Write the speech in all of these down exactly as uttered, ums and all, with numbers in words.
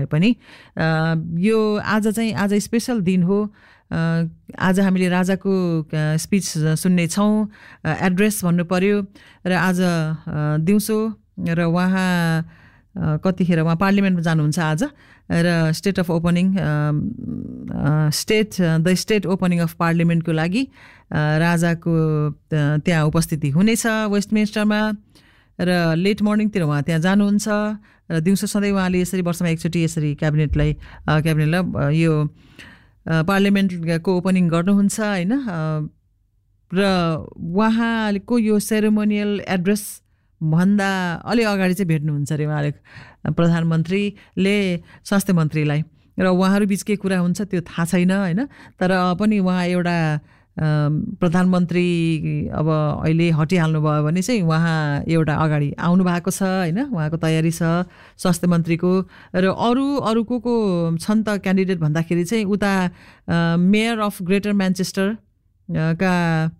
भए पनि यो आज चाहिँ आज स्पेशल दिन हो। आज हामीले राजाको स्पिच सुन्ने छौँ, एड्रेस भन्नु पर्यो र आज दिउँसो र उहाँ कतिखेर उहाँ पार्लिमेन्टमा जानुहुन्छ आज र state of opening state the state opening of पार्लिमेन्टको लागि राजाको त्यहाँ उपस्थिति हुनेछ वेस्टमिन्स्टरमा र लेट मर्निङतिर उहाँ त्यहाँ जानुहुन्छ र दिउँसो सधैँ उहाँले यसरी वर्षमा एकचोटि यसरी क्याबिनेटलाई क्याबिनेटलाई यो पार्लिमेन्टको ओपनिङ गर्नुहुन्छ होइन। र उहाँको यो सेरेमोनियल एड्रेस भन्दा अलि अगाडि चाहिँ भेट्नुहुन्छ अरे उहाँले प्रधानमन्त्रीले स्वास्थ्य मन्त्रीलाई र उहाँहरू बिच के कुरा हुन्छ त्यो थाहा छैन होइन। तर पनि उहाँ एउटा प्रधानमन्त्री अब अहिले हटिहाल्नु भयो भने चाहिँ उहाँ एउटा अगाडि आउनु भएको छ होइन, उहाँको तयारी छ स्वास्थ्य मन्त्रीको। र अरू अरू को को छन् त क्यान्डिडेट भन्दाखेरि चाहिँ उता मेयर अफ ग्रेटर म्यान्चेस्टर का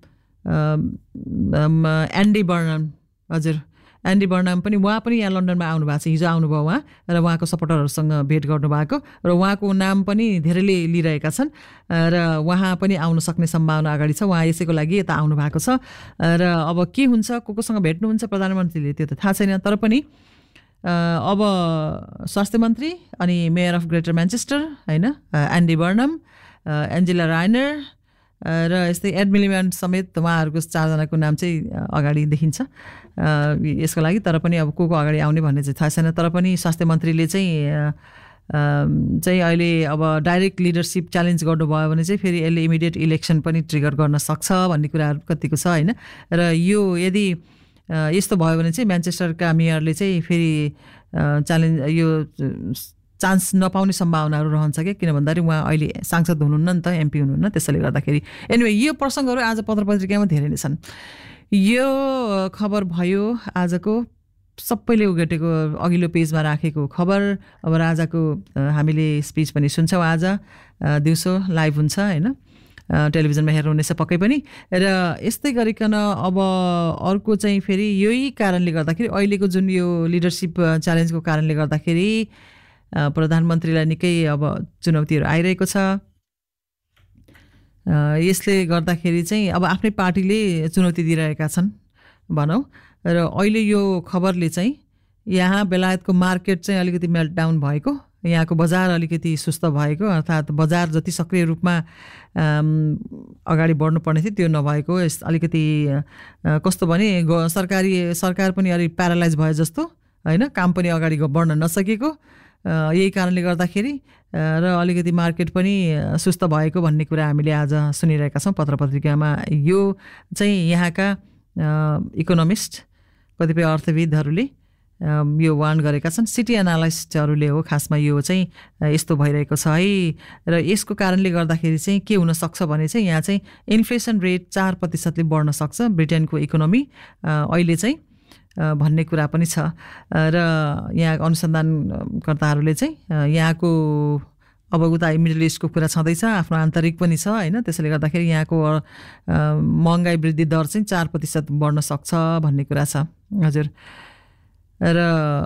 एन्डी बर्नम, हजुर एन्डी बर्नम पनि उहाँ पनि यहाँ लन्डनमा आउनु भएको छ, हिजो आउनुभयो उहाँ र उहाँको सपोर्टरहरूसँग भेट गर्नुभएको र उहाँको नाम पनि धेरैले लिइरहेका छन् र उहाँ पनि आउन सक्ने सम्भावना अगाडि छ। उहाँ यसैको लागि यता आउनु भएको छ र अब के हुन्छ, को कोसँग भेट्नुहुन्छ प्रधानमन्त्रीले त्यो त थाहा छैन। तर पनि अब स्वास्थ्य मन्त्री अनि मेयर अफ ग्रेटर म्यान्चेस्टर होइन एन्डी बर्नम, एन्जेला रायनर र यस्तै एड मिलिब्यान्ड समेत उहाँहरूको चारजनाको नाम चाहिँ अगाडि देखिन्छ यसको लागि। तर पनि अब को को अगाडि आउने भन्ने चाहिँ थाहा छैन। तर पनि स्वास्थ्य मन्त्रीले चाहिँ चाहिँ अहिले अब डाइरेक्ट लिडरसिप च्यालेन्ज गर्नुभयो भने चाहिँ फेरि यसले इमिडिएट इलेक्सन पनि ट्रिगर गर्न सक्छ भन्ने कुराहरू कतिको छ होइन। र यो यदि यस्तो भयो भने चाहिँ म्यान्चेस्टरका मेयरले चाहिँ फेरि च्यालेन्ज यो चान्स नपाउने सम्भावनाहरू रहन्छ क्या, किन भन्दाखेरि उहाँ अहिले सांसद हुनुहुन्न नि त, एमपी हुनुहुन्न, त्यसैले गर्दाखेरि। एनिवे यो प्रसङ्गहरू आज पत्र पत्रिकामा धेरै नै छन्। यो खबर भयो आजको सबैले उघटेको अघिल्लो पेजमा राखेको खबर। अब राजाको हामीले स्पिच पनि सुन्छौँ, आज दिउँसो लाइभ हुन्छ होइन, टेलिभिजनमा हेर्नुहुनेछ पक्कै पनि। र यस्तै गरिकन अब अर्को चाहिँ फेरि यही कारणले गर्दाखेरि अहिलेको जुन यो लिडरसिप च्यालेन्जको कारणले गर्दाखेरि प्रधानमन्त्रीलाई निकै अब चुनौतीहरू आइरहेको छ। यसले गर्दाखेरि चाहिँ अब आफ्नै पार्टीले चुनौती दिइरहेका छन् भनौँ। र अहिले यो खबरले चाहिँ यहाँ बेलायतको मार्केट चाहिँ अलिकति मेल्टडाउन भएको, यहाँको बजार अलिकति सुस्त भएको, अर्थात् बजार जति सक्रिय रूपमा अगाडि बढ्नुपर्ने थियो त्यो नभएको, यस अलिकति कस्तो भने सरकारी सरकार पनि अलिक प्यारालाइज भयो जस्तो होइन, काम पनि अगाडि बढ्न नसकेको, यही कारणले गर्दाखेरि र अलिकति मार्केट पनि सुस्त भएको भन्ने कुरा हामीले आज सुनिरहेका छौँ पत्र पत्रिकामा। यो चाहिँ यहाँका इकोनोमिस्ट कतिपय अर्थविदहरूले यो वार्न गरेका छन्, सिटी एनालिस्टहरूले हो खासमा। यो चाहिँ यस्तो भइरहेको छ है र यसको कारणले गर्दाखेरि चाहिँ के हुनसक्छ भने चाहिँ यहाँ चाहिँ इन्फ्लेसन रेट चार प्रतिशतले बढ्न सक्छ ब्रिटेनको इकोनोमी अहिले चाहिँ भन्ने कुरा पनि छ। र यहाँ अनुसन्धानकर्ताहरूले चाहिँ यहाँको अब उता मिडल इस्टको कुरा छँदैछ, आफ्नो आन्तरिक पनि छ होइन, त्यसैले गर्दाखेरि यहाँको महँगाई वृद्धि दर चाहिँ चार प्रतिशत बढ्न सक्छ भन्ने कुरा छ। हजुर, र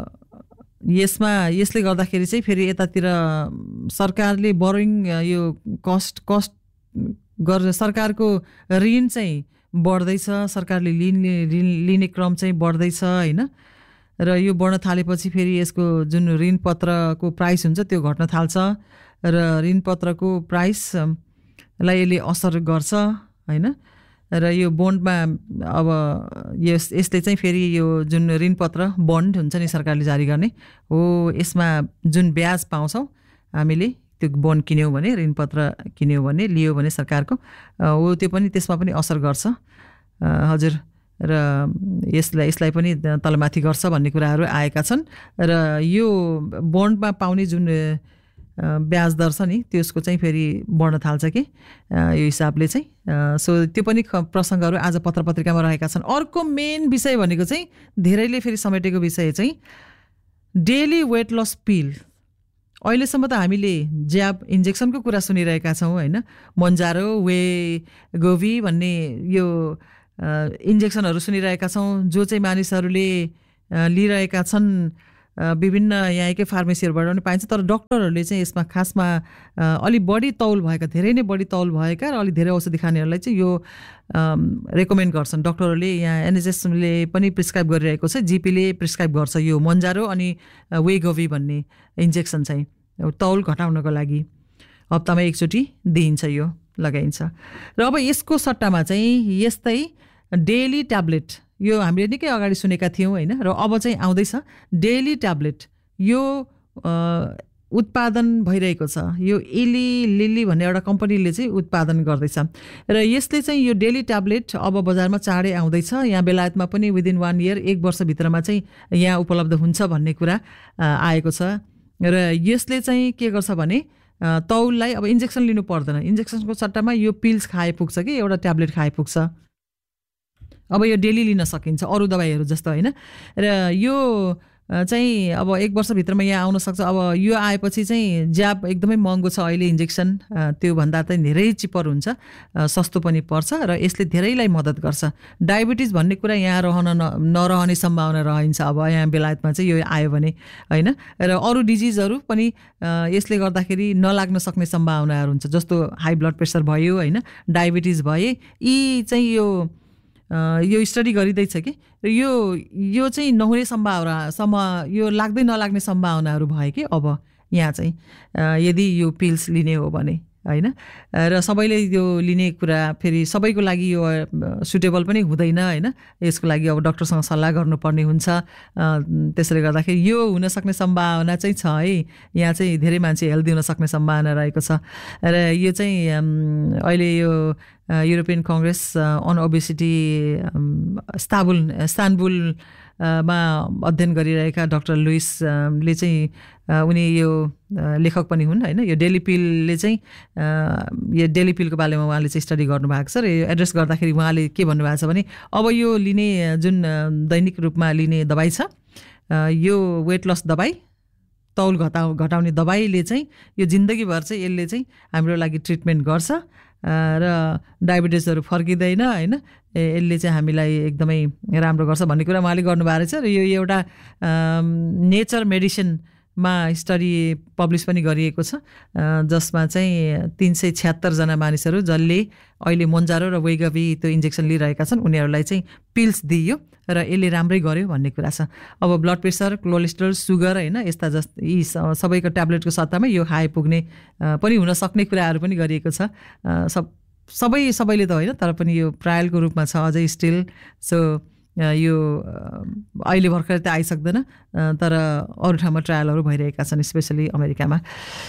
यसमा यसले गर्दाखेरि चाहिँ फेरि यतातिर सरकारले बोरोइङ यो कस्ट कस्ट गरेर सरकारको ऋण चाहिँ बढ्दैछ, सरकारले लिने लिने क्रम चाहिँ बढ्दैछ होइन। र यो बढ्न थालेपछि फेरि यसको जुन ऋणपत्रको प्राइस हुन्छ त्यो घट्न थाल्छ र ऋणपत्रको प्राइसलाई यसले असर गर्छ होइन। र यो बोन्डमा अब यस यसले चाहिँ फेरि यो जुन ऋणपत्र बन्ड हुन्छ नि सरकारले जारी गर्ने हो, यसमा जुन ब्याज पाउँछौँ हामीले त्यो बोन्ड किन्यौँ भने, ऋणपत्र किन्यौँ भने, लियो भने सरकारको हो, त्यो पनि त्यसमा पनि असर गर्छ। हजुर, र यसलाई यसलाई पनि तलमाथि गर्छ भन्ने कुराहरू आएका छन्। र यो बोन्डमा पाउने जुन ब्याज दर छ नि त्यसको चाहिँ फेरि बढ्न थाल्छ कि यो हिसाबले चाहिँ। सो त्यो पनि प्रसङ्गहरू आज पत्र पत्रिकामा रहेका छन्। अर्को मेन विषय भनेको चाहिँ धेरैले फेरि समेटेको विषय चाहिँ डेली वेट लस पिल। अहिलेसम्म त हामीले ज्याब इन्जेक्सनको कुरा सुनिरहेका छौँ होइन, मोन्जारो वे गोभी भन्ने यो इन्जेक्सनहरू सुनिरहेका छौँ जो चाहिँ मानिसहरूले लिइरहेका छन् विभिन्न यहाँकै फार्मेसीहरूबाट पनि पाइन्छ। तर डक्टरहरूले चाहिँ यसमा खासमा अलि बढी तौल भएका धेरै नै बढी तौल भएका र अलि धेरै औषधि खानेहरूलाई चाहिँ यो रेकमेन्ड गर्छन्। डक्टरहरूले यहाँ एनएचएसले पनि प्रिस्क्राइब गरिरहेको छ, जिपीले प्रिस्क्राइब गर्छ यो मन्जारो अनि वेगोभी भन्ने इन्जेक्सन चाहिँ तौल घटाउनको लागि हप्तामा एकचोटि दिइन्छ, यो लगाइन्छ। र अब यसको सट्टामा चाहिँ यस्तै डेली ट्याब्लेट, यो हामीले निकै अगाडि सुनेका थियौँ होइन, र अब चाहिँ आउँदैछ डेली ट्याब्लेट। यो उत्पादन भइरहेको छ, यो इली लिली भन्ने एउटा कम्पनीले चाहिँ उत्पादन गर्दैछ र यसले चाहिँ यो डेली ट्याब्लेट अब बजारमा चाँडै आउँदैछ। यहाँ बेलायतमा पनि विदिन वान इयर एक वर्षभित्रमा चाहिँ यहाँ उपलब्ध हुन्छ भन्ने कुरा आएको छ। र यसले चाहिँ के गर्छ भने तौललाई अब इन्जेक्सन लिनु पर्दैन, इन्जेक्सनको सट्टामा यो पिल्स खाए पुग्छ कि एउटा ट्याब्लेट खाए पुग्छ। अब यो डेली लिन सकिन्छ अरू दबाईहरू जस्तो होइन। र यो चाहिँ अब एक वर्षभित्रमा यहाँ आउन सक्छ। अब यो आएपछि चाहिँ ज्याब एकदमै महँगो छ अहिले इन्जेक्सन, त्योभन्दा चाहिँ धेरै चिपर हुन्छ, सस्तो पनि पर्छ र यसले धेरैलाई मद्दत गर्छ। डायबिटिज भन्ने कुरा यहाँ रहन नरहने सम्भावना रहन्छ अब यहाँ बेलायतमा चाहिँ यो आयो भने होइन। र अरू डिजिजहरू पनि यसले गर्दाखेरि नलाग्न सक्ने सम्भावनाहरू हुन्छ, जस्तो हाई ब्लड प्रेसर भयो होइन, डायबिटिज भए, यी चाहिँ यो यो स्टडी गरिँदैछ कि यो यो चाहिँ नहुने सम्भावनासम्म यो लाग्दै नलाग्ने सम्भावनाहरू भयो कि अब यहाँ चाहिँ यदि यो पिल्स लिने हो भने होइन। र सबैले यो लिने कुरा फेरि सबैको लागि यो सुटेबल पनि हुँदैन होइन, यसको लागि अब डक्टरसँग सल्लाह गर्नुपर्ने हुन्छ। त्यसले गर्दाखेरि यो हुनसक्ने सम्भावना चाहिँ छ है, यहाँ चाहिँ धेरै मान्छे हेल्दी हुन सक्ने सम्भावना रहेको छ। र यो चाहिँ अहिले यो European Congress on obesity स्ताबुल Istanbul मा अध्ययन गरिरहेका डाक्टर लुइसले चाहिँ उनी यो लेखक पनि हुन् होइन। यो डेली पिलले चाहिँ यो डेली पिलको बारेमा उहाँले चाहिँ स्टडी गर्नुभएको छ र यो एड्रेस गर्दाखेरि उहाँले के भन्नुभएको छ भने अब यो लिने जुन दैनिक रूपमा लिने दबाई छ, यो वेट लस दबाई, तौल घटाउ घटाउने दबाईले चाहिँ यो जिन्दगीभर चाहिँ यसले चाहिँ हाम्रो लागि ट्रिटमेन्ट गर्छ र डायबिटिजहरू फर्किँदैन होइन, यसले चाहिँ हामीलाई एकदमै राम्रो गर्छ भन्ने कुरा उहाँले गर्नुभएको रहेछ। र यो एउटा नेचर मेडिसिनमा स्टडी पब्लिस पनि गरिएको छ, जसमा चाहिँ तिन सय छ्यात्तरजना मानिसहरू जसले अहिले मोन्जारो र वेगोभी त्यो इन्जेक्सन लिइरहेका छन् उनीहरूलाई चाहिँ पिल्स दिइयो र यसले राम्रै गर्यो भन्ने कुरा छ। अब ब्लड प्रेसर, कोलेस्ट्रोल, सुगर होइन यस्ता जस्त यी सबैको ट्याब्लेटको सट्टामा यो खाए पुग्ने पनि हुन सक्ने कुराहरू पनि गरिएको छ। सब सबै सबैले त होइन, तर पनि यो ट्रायलको रूपमा छ अझै स्टिल। सो यो अहिले भर्खर त आइसक्दैन, तर अरू ठाउँमा ट्रायलहरू भइरहेका छन्, स्पेसली अमेरिकामा।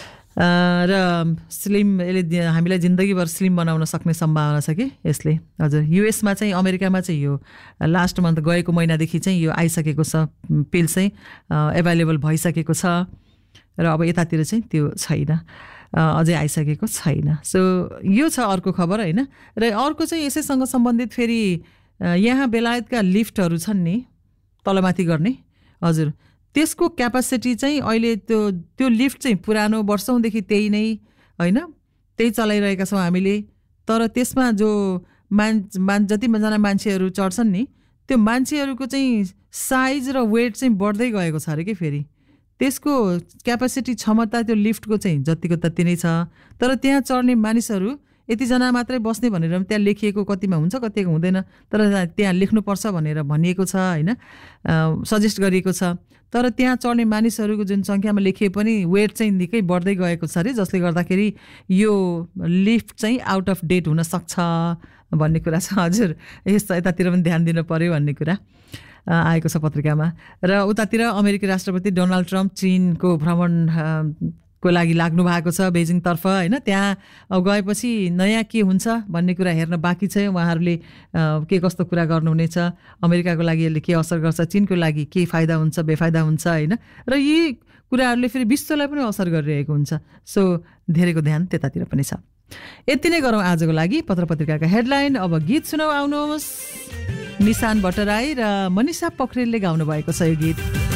र स्लिम यसले हामीलाई जिन्दगीभर स्लिम बनाउन सक्ने सम्भावना छ कि यसले। हजुर, युएसमा चाहिँ अमेरिकामा चाहिँ यो लास्ट मन्थ गएको महिनादेखि चाहिँ यो आइसकेको छ, पिल चाहिँ एभाइलेबल भइसकेको छ र अब यतातिर चाहिँ त्यो छैन, अझै आइसकेको छैन। सो यो छ अर्को खबर होइन। र अर्को चाहिँ यसैसँग सम्बन्धित फेरि यहाँ बेलायतका लिफ्टहरू छन् नि तलमाथि गर्ने, हजुर, त्यसको क्यापासिटी चाहिँ अहिले त्यो त्यो लिफ्ट चाहिँ पुरानो वर्षौँदेखि त्यही नै होइन, त्यही चलाइरहेका छौँ हामीले। तर त्यसमा जो मान मान जतिजना मान्छेहरू चढ्छन् नि त्यो मान्छेहरूको चाहिँ साइज र वेट चाहिँ बढ्दै गएको छ अरे कि फेरि। त्यसको क्यापासिटी क्षमता त्यो लिफ्टको चाहिँ जतिको तति नै छ, तर त्यहाँ चढ्ने मानिसहरू यतिजना मात्रै बस्ने भनेर त्यहाँ लेखिएको कतिमा हुन्छ कतिको हुँदैन, तर त्यहाँ लेख्नुपर्छ भनेर भनिएको छ होइन, सजेस्ट गरिएको छ। तर त्यहाँ चढ्ने मानिसहरूको जुन सङ्ख्यामा लेखिए पनि वेट चाहिँ निकै बढ्दै गएको छ अरे, जसले गर्दाखेरि यो लिफ्ट चाहिँ आउट अफ डेट हुन सक्छ भन्ने कुरा छ। हजुर, यस्तो यतातिर पनि ध्यान दिनु पर्यो भन्ने कुरा आएको छ पत्रिकामा। र उतातिर अमेरिकी राष्ट्रपति डोनाल्ड ट्रम्प चीनको भ्रमण को लागि लाग्नु भएको छ बेजिङतर्फ होइन। त्यहाँ गएपछि नयाँ के हुन्छ भन्ने कुरा हेर्न बाँकी छ, उहाँहरूले के कस्तो कुरा गर्नुहुनेछ, अमेरिकाको लागि यसले के असर गर्छ, चीनको लागि के फाइदा हुन्छ बेफाइदा हुन्छ होइन। र यी कुराहरूले फेरि विश्वलाई पनि असर गरिरहेको हुन्छ। सो धेरैको ध्यान त्यतातिर पनि छ। यति नै गरौँ आजको लागि पत्र पत्रिकाका हेडलाइन। अब गीत सुनाउ, आउनुहोस्। निशान भट्टराई र मनिषा पोखरेलले गाउनु भएको छ यो गीत।